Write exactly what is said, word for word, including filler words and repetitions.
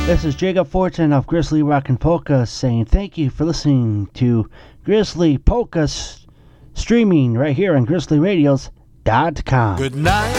This is Jacob Fortin of Grizzly Rock and Polka saying thank you for listening to Grizzly Polka s- streaming right here on grizzly radios dot com. Good night.